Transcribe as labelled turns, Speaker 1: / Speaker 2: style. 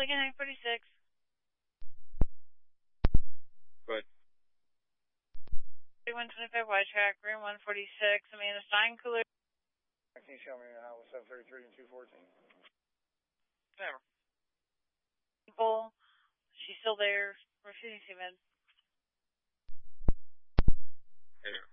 Speaker 1: Lincoln 946.
Speaker 2: Good.
Speaker 1: 3125 wide track, room 146, Amanda Stein Cooler.
Speaker 3: Can you show me how it was 733 and 214?
Speaker 1: Whatever. People, she's still there, refusing to mid.
Speaker 2: Yeah.